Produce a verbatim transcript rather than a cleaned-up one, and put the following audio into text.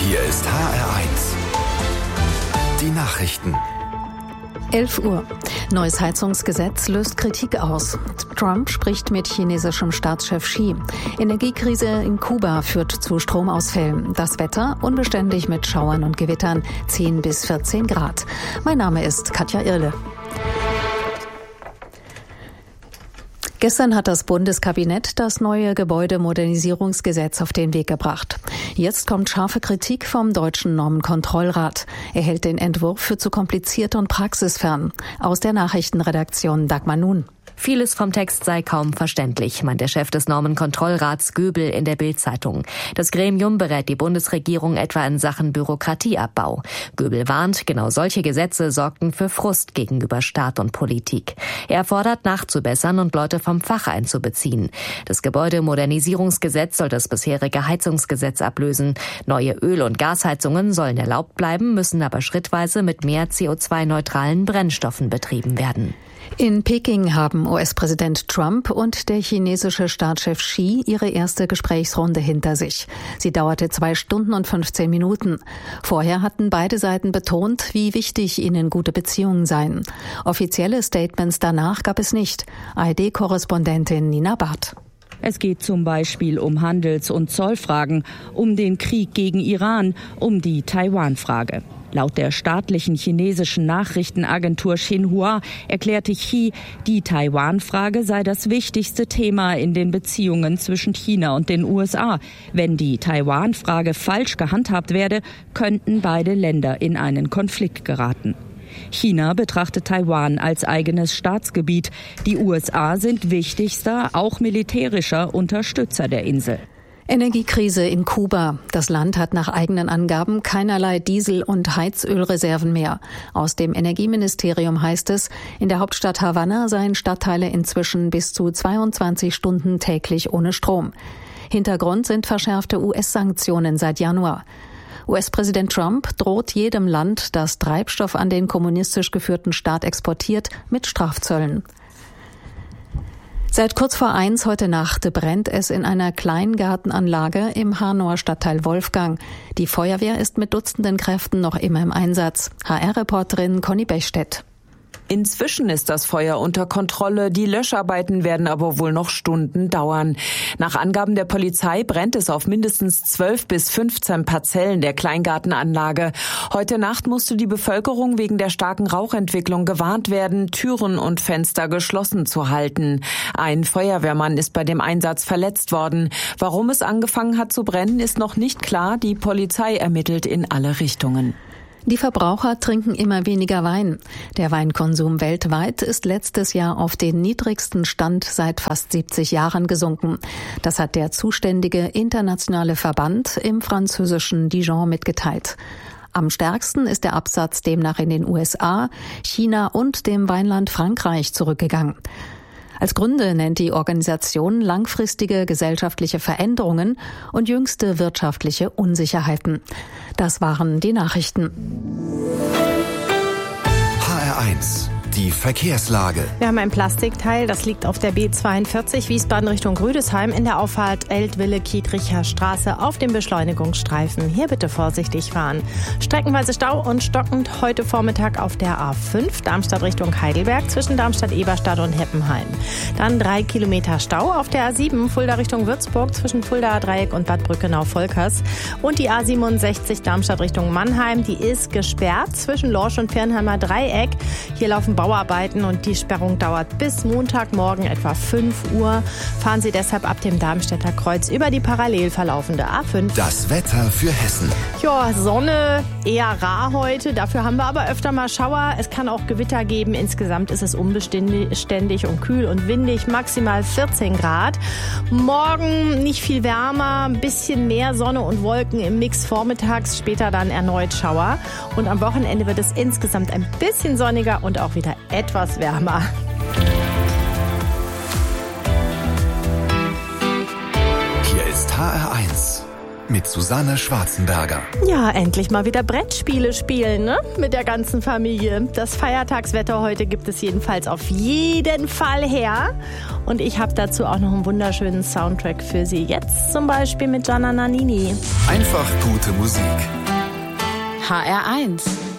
Hier ist H R eins. Die Nachrichten. elf Uhr. Neues Heizungsgesetz löst Kritik aus. Trump spricht mit chinesischem Staatschef Xi. Energiekrise in Kuba führt zu Stromausfällen. Das Wetter unbeständig mit Schauern und Gewittern, zehn bis vierzehn Grad. Mein Name ist Katja Irle. Gestern hat das Bundeskabinett das neue Gebäudemodernisierungsgesetz auf den Weg gebracht. Jetzt kommt scharfe Kritik vom Deutschen Normenkontrollrat. Er hält den Entwurf für zu kompliziert und praxisfern. Aus der Nachrichtenredaktion Dagmar Nun. Vieles vom Text sei kaum verständlich, meint der Chef des Normenkontrollrats Göbel in der Bild-Zeitung. Das Gremium berät die Bundesregierung etwa in Sachen Bürokratieabbau. Göbel warnt, genau solche Gesetze sorgten für Frust gegenüber Staat und Politik. Er fordert, nachzubessern und Leute vom Fach einzubeziehen. Das Gebäudemodernisierungsgesetz soll das bisherige Heizungsgesetz ablösen. Neue Öl- und Gasheizungen sollen erlaubt bleiben, müssen aber schrittweise mit mehr C O zwei neutralen Brennstoffen betrieben werden. In Peking haben U S-Präsident Trump und der chinesische Staatschef Xi ihre erste Gesprächsrunde hinter sich. Sie dauerte zwei Stunden und fünfzehn Minuten. Vorher hatten beide Seiten betont, wie wichtig ihnen gute Beziehungen seien. Offizielle Statements danach gab es nicht. A R D-Korrespondentin Nina Barth. Es geht zum Beispiel um Handels- und Zollfragen, um den Krieg gegen Iran, um die Taiwan-Frage. Laut der staatlichen chinesischen Nachrichtenagentur Xinhua erklärte Xi, die Taiwan-Frage sei das wichtigste Thema in den Beziehungen zwischen China und den U S A. Wenn die Taiwan-Frage falsch gehandhabt werde, könnten beide Länder in einen Konflikt geraten. China betrachtet Taiwan als eigenes Staatsgebiet. Die U S A sind wichtigster, auch militärischer Unterstützer der Insel. Energiekrise in Kuba. Das Land hat nach eigenen Angaben keinerlei Diesel- und Heizölreserven mehr. Aus dem Energieministerium heißt es, in der Hauptstadt Havanna seien Stadtteile inzwischen bis zu zweiundzwanzig Stunden täglich ohne Strom. Hintergrund sind verschärfte U S-Sanktionen seit Januar. U S-Präsident Trump droht jedem Land, das Treibstoff an den kommunistisch geführten Staat exportiert, mit Strafzöllen. Seit kurz vor eins heute Nacht brennt es in einer Kleingartenanlage im Harnower Stadtteil Wolfgang. Die Feuerwehr ist mit Dutzenden Kräften noch immer im Einsatz. H R-Reporterin Conny Bechstedt. Inzwischen ist das Feuer unter Kontrolle, die Löscharbeiten werden aber wohl noch Stunden dauern. Nach Angaben der Polizei brennt es auf mindestens zwölf bis fünfzehn Parzellen der Kleingartenanlage. Heute Nacht musste die Bevölkerung wegen der starken Rauchentwicklung gewarnt werden, Türen und Fenster geschlossen zu halten. Ein Feuerwehrmann ist bei dem Einsatz verletzt worden. Warum es angefangen hat zu brennen, ist noch nicht klar. Die Polizei ermittelt in alle Richtungen. Die Verbraucher trinken immer weniger Wein. Der Weinkonsum weltweit ist letztes Jahr auf den niedrigsten Stand seit fast siebzig Jahren gesunken. Das hat der zuständige internationale Verband im französischen Dijon mitgeteilt. Am stärksten ist der Absatz demnach in den U S A, China und dem Weinland Frankreich zurückgegangen. Als Gründe nennt die Organisation langfristige gesellschaftliche Veränderungen und jüngste wirtschaftliche Unsicherheiten. Das waren die Nachrichten. H R eins. Die Verkehrslage. Wir haben ein Plastikteil, das liegt auf der B zweiundvierzig Wiesbaden Richtung Rüdesheim in der Auffahrt Eltville-Kietricher Straße auf dem Beschleunigungsstreifen. Hier bitte vorsichtig fahren. Streckenweise Stau und stockend heute Vormittag auf der A fünf Darmstadt Richtung Heidelberg zwischen Darmstadt-Eberstadt und Heppenheim. Dann drei Kilometer Stau auf der A sieben Fulda Richtung Würzburg zwischen Fuldaer Dreieck und Bad Brückenau-Volkers. Und die A siebenundsechzig Darmstadt Richtung Mannheim, die ist gesperrt zwischen Lorsch und Pirnheimer Dreieck. Hier laufen Bauarbeiten und die Sperrung dauert bis Montagmorgen etwa fünf Uhr. Fahren Sie deshalb ab dem Darmstädter Kreuz über die parallel verlaufende A fünf. Das Wetter für Hessen. Ja, Sonne eher rar heute. Dafür haben wir aber öfter mal Schauer. Es kann auch Gewitter geben. Insgesamt ist es unbeständig und kühl und windig. Maximal vierzehn Grad. Morgen nicht viel wärmer. Ein bisschen mehr Sonne und Wolken im Mix vormittags. Später dann erneut Schauer. Und am Wochenende wird es insgesamt ein bisschen sonniger und auch wieder etwas wärmer. Hier ist H R eins. mit Susanne Schwarzenberger. Ja, endlich mal wieder Brettspiele spielen, ne? Mit der ganzen Familie. Das Feiertagswetter heute gibt es jedenfalls auf jeden Fall her. Und ich habe dazu auch noch einen wunderschönen Soundtrack für Sie. Jetzt zum Beispiel mit Gianna Nannini. Einfach gute Musik. H R eins